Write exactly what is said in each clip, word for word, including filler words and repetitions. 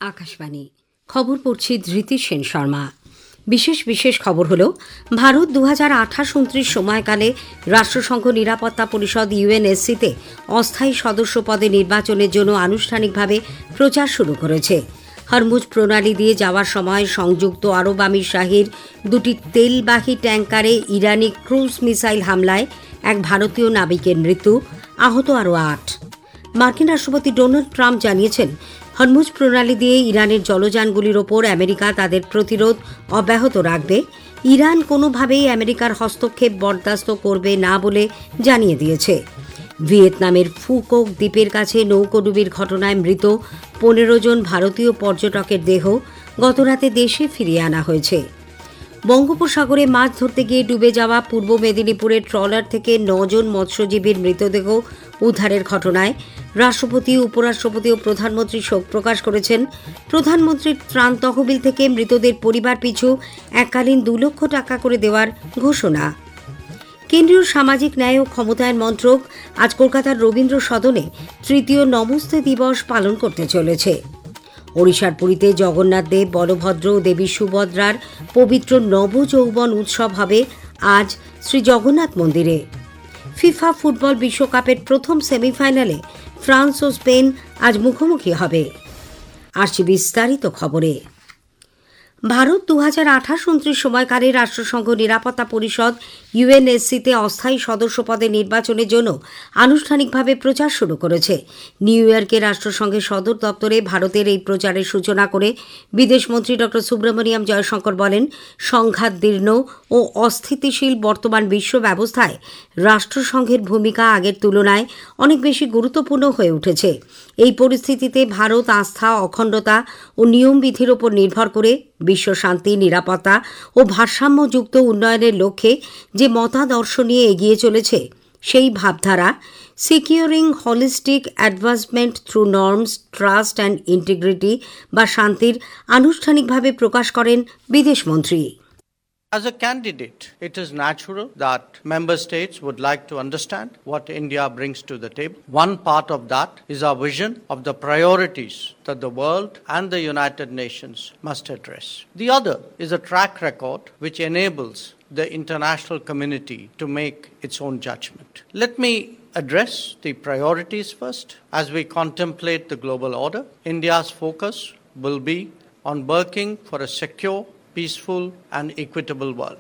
আকাশবাণী খবর পড়ছি ধৃতি সেন শর্মা। বিশেষ বিশেষ খবর হল, ভারত দু হাজার আঠাশ উনত্রিশ সময়কালে রাষ্ট্রসংঘ নিরাপত্তা পরিষদ ইউএনএসসিতে অস্থায়ী সদস্য পদে নির্বাচনের জন্য আনুষ্ঠানিকভাবে প্রচার শুরু করেছে। হরমুজ প্রণালী দিয়ে যাওয়ার সময় সংযুক্ত আরব আমিরশাহীর দুটি তেলবাহী ট্যাঙ্কারে ইরানি ক্রুজ মিসাইল হামলায় এক ভারতীয় নাবিকের মৃত্যু, আহত আরও আট। মার্কিন রাষ্ট্রপতি ডোনাল্ড ট্রাম্প জানিয়েছেন, হরমুজ প্রণালী দিয়ে ইরানের জলযানগুলির ওপর আমেরিকা তাদের প্রতিরোধ অব্যাহত রাখবে। ইরান কোনোভাবেই আমেরিকার হস্তক্ষেপ বরদাস্ত করবে না বলে জানিয়ে দিয়েছে। ভিয়েতনামের ফুকক দ্বীপের কাছে নৌকোডুবির ঘটনায় মৃত পনেরো জন ভারতীয় পর্যটকের দেহ গতরাতে দেশে ফিরিয়ে আনা হয়েছে। বঙ্গোপসাগরে মাছ ধরতে গিয়ে ডুবে যাওয়া পূর্ব মেদিনীপুরের ট্রলার থেকে নজন মৎস্যজীবীর মৃতদেহ উদ্ধারের ঘটনায় রাষ্ট্রপতি, উপরাষ্ট্রপতি ও প্রধানমন্ত্রী শোক প্রকাশ করেছেন। প্রধানমন্ত্রীর ত্রাণ তহবিল থেকে মৃতদের পরিবার পিছু এককালীন দু লক্ষ টাকা করে দেওয়ার ঘোষণা। কেন্দ্রীয় সামাজিক ন্যায় ও ক্ষমতায়ন মন্ত্রক আজ কলকাতার রবীন্দ্র সদনে তৃতীয় নমস্তে দিবস পালন করতে চলেছে। ওড়িশার পুরীতে জগন্নাথ দেব, বলভদ্র ও দেবী সুভদ্রার পবিত্র নবযৌবন উৎসব হবে আজ শ্রী জগন্নাথ মন্দিরে। ফিফা ফুটবল বিশ্বকাপের প্রথম সেমিফাইনালে ফ্রান্স ও স্পেন আজ মুখোমুখি হবে। আসছে বিস্তারিত খবরে। ভারত দু হাজার আঠাশ উনত্রিশ সময়কালে রাষ্ট্রসংঘ নিরাপত্তা পরিষদ ইউএনএসসিতে অস্থায়ী সদস্য পদে নির্বাচনের জন্য আনুষ্ঠানিকভাবে প্রচার শুরু করেছে। নিউ ইয়র্কে রাষ্ট্রসংঘের সদর দপ্তরে ভারতের এই প্রচারের সূচনা করে বিদেশমন্ত্রী ড সুব্রমণিয়াম জয়শঙ্কর বলেন, সংঘাতদীর্ণ ও অস্থিতিশীল বর্তমান বিশ্ব ব্যবস্থায় রাষ্ট্রসংঘের ভূমিকা আগের তুলনায় অনেক বেশি গুরুত্বপূর্ণ হয়ে উঠেছে। এই পরিস্থিতিতে ভারত আস্থা, অখণ্ডতা ও নিয়মবিধির ওপর নির্ভর করে বিশ্ব শান্তি, নিরাপত্তা ও ভারসাম্যযুক্ত উন্নয়নের লক্ষ্যে যে মতাদর্শ নিয়ে এগিয়ে চলেছে, সেই ভাবধারা securing holistic advancement through norms, trust and integrity বা শান্তির আনুষ্ঠানিকভাবে প্রকাশ করেন বিদেশমন্ত্রী। As a candidate, it is natural that member states would like to understand what India brings to the table. One part of that is our vision of the priorities that the world and the United Nations must address. The other is a track record which enables the international community to make its own judgment. Let me address the priorities first. As we contemplate the global order, India's focus will be on working for a secure, peaceful and equitable world.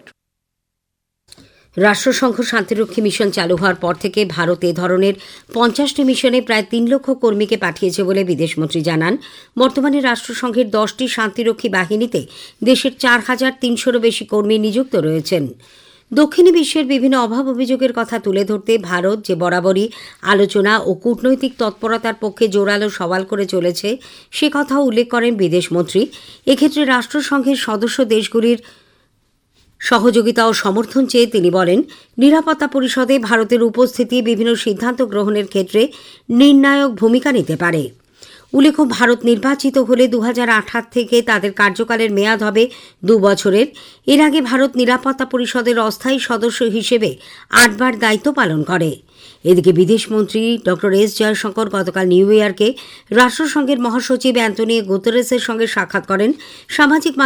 রাষ্ট্রসংঘ শান্তিরক্ষী mission চালু হওয়ার পর থেকে ভারত এ ধরনের পঞ্চাশটি মিশনে প্রায় তিন লক্ষ কর্মীকে পাঠিয়েছে বলে বিদেশমন্ত্রী জানান। বর্তমানে রাষ্ট্রসংঘের দশটি শান্তিরক্ষী বাহিনীতে দেশের চার হাজার তিনশোরও বেশি কর্মী নিযুক্ত রয়েছেন। দক্ষিণী বিশ্বের বিভিন্ন অভাব অভিযোগের কথা তুলে ধরতে ভারত যে বরাবরই আলোচনা ও কূটনৈতিক তৎপরতার পক্ষে জোরালো সওয়াল করে চলেছে, সে কথাও উল্লেখ করেন বিদেশমন্ত্রী। এক্ষেত্রে রাষ্ট্রসংঘের সদস্য দেশগুলির সহযোগিতা ও সমর্থন চেয়ে তিনি বলেন, নিরাপত্তা পরিষদে ভারতের উপস্থিতি বিভিন্ন সিদ্ধান্ত গ্রহণের ক্ষেত্রে নির্ণায়ক ভূমিকা নিতে পারে। উল্লেখ্য, ভারত নির্বাচিত হলে দু হাজার আঠাশ থেকে তাদের কার্যকালের মেয়াদ হবে দু বছরের। এর আগে ভারত নিরাপত্তা পরিষদের অস্থায়ী সদস্য হিসেবে আটবার দায়িত্ব পালন করে। এদিকে বিদেশমন্ত্রী ড এস জয়শঙ্কর গতকাল নিউ ইয়র্কে রাষ্ট্রসংঘের মহাসচিব অ্যান্তোনিও গুতেরেসের সঙ্গে সাক্ষাৎ করেন। সামাজিক